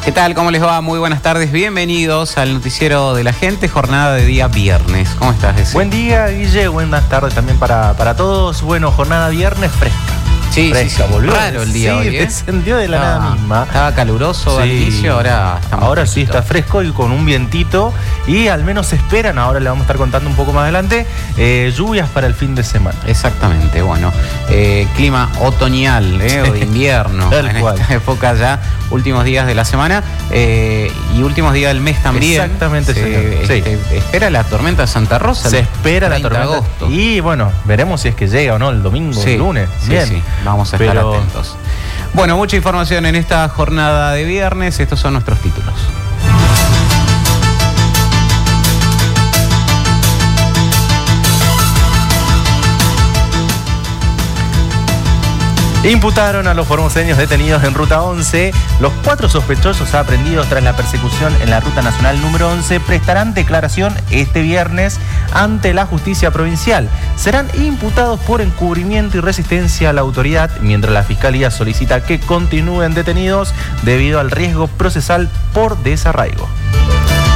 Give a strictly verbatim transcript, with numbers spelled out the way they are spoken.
¿Qué tal? ¿Cómo les va? Muy buenas tardes. Bienvenidos al noticiero de la gente, jornada de día viernes. ¿Cómo estás, Jesse? Buen día, Guille. Buenas tardes también para, para todos. Bueno, jornada viernes fresca. Sí, fresca, sí, sí. volvió. Raro el día sí, hoy, ¿eh? descendió de la estaba, nada misma. Estaba caluroso al Sí. inicio, ahora está más Ahora sí fresquito. está fresco y con un vientito. Y al menos se esperan, ahora le vamos a estar contando un poco más adelante, eh, lluvias para el fin de semana. Exactamente, bueno. Eh, clima otoñal, ¿eh? O de invierno. Tal en cual. esta época ya, últimos días de la semana eh, y últimos días del mes también. Exactamente, Se, señor. Sí. este, espera la tormenta de Santa Rosa. Se el espera la treinta de tormenta. agosto. Y bueno, veremos si es que llega o no el domingo, Sí, el lunes. sí, Bien. sí, vamos a estar Pero- atentos. Bueno, mucha información en esta jornada de viernes. Estos son nuestros títulos. Imputaron a los formoseños detenidos en Ruta once. Los cuatro sospechosos aprehendidos tras la persecución en la Ruta Nacional número once prestarán declaración este viernes ante la justicia provincial. Serán imputados por encubrimiento y resistencia a la autoridad, mientras la Fiscalía solicita que continúen detenidos debido al riesgo procesal por desarraigo.